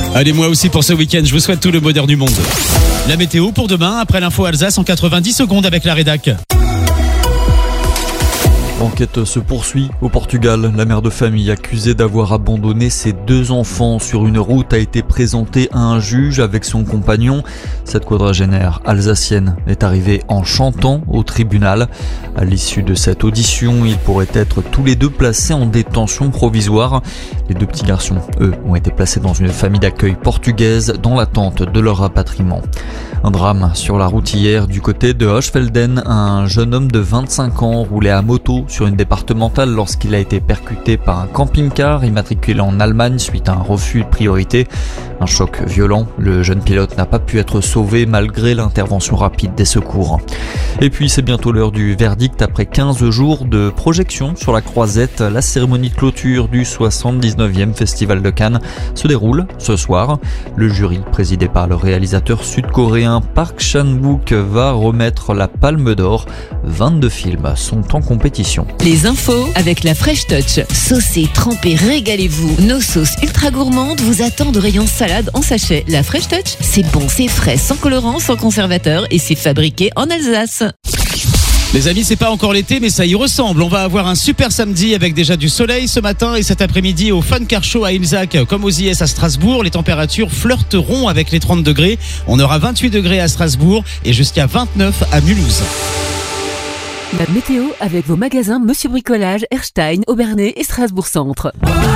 Allez, moi aussi pour ce week-end, je vous souhaite tout le bonheur du monde. La météo pour demain, après l'info Alsace en 90 secondes avec la rédac. L'enquête se poursuit au Portugal. La mère de famille accusée d'avoir abandonné ses 2 enfants sur une route a été présentée à un juge avec son compagnon. Cette quadragénaire alsacienne est arrivée en chantant au tribunal. À l'issue de cette audition, ils pourraient être tous les deux placés en détention provisoire. Les 2 petits garçons, eux, ont été placés dans une famille d'accueil portugaise dans l'attente de leur rapatriement. Un drame sur la route hier du côté de Hochfelden. Un jeune homme de 25 ans roulait à moto sur une départementale lorsqu'il a été percuté par un camping-car immatriculé en Allemagne suite à un refus de priorité. Un choc violent, le jeune pilote n'a pas pu être sauvé malgré l'intervention rapide des secours. Et puis c'est bientôt l'heure du verdict après 15 jours de projection sur la Croisette. La cérémonie de clôture du 79e Festival de Cannes se déroule ce soir. Le jury, présidé par le réalisateur sud-coréen Park Chan-wook, va remettre la Palme d'Or. 22 films sont en compétition. Les infos avec la Fresh Touch. Saucez, trempez, régalez-vous. Nos sauces ultra gourmandes vous attendent au rayon salade en sachet. La Fresh Touch, c'est bon, c'est frais, sans colorant, sans conservateur et c'est fabriqué en Alsace. Les amis, c'est pas encore l'été, mais ça y ressemble. On va avoir un super samedi avec déjà du soleil ce matin et cet après-midi au Fun Car Show à Ilzac, comme aux IS à Strasbourg. Les températures flirteront avec les 30 degrés. On aura 28 degrés à Strasbourg et jusqu'à 29 à Mulhouse. La météo avec vos magasins Monsieur Bricolage, Erstein, Aubernais et Strasbourg Centre.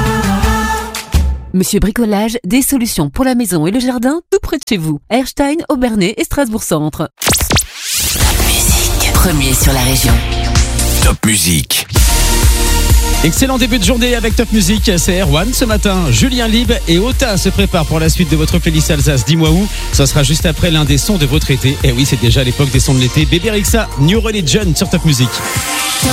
Monsieur Bricolage, des solutions pour la maison et le jardin tout près de chez vous. Erstein, Aubernais et Strasbourg Centre. Top musique, premier sur la région. Top musique. Excellent début de journée avec Top Music, c'est Erwan ce matin. Julien Lib et Ota se préparent pour la suite de votre playlist Alsace. Dis-moi où, ça sera juste après l'un des sons de votre été. Et oui, c'est déjà l'époque des sons de l'été. Bébé Rexha, New Religion sur Top Music. Top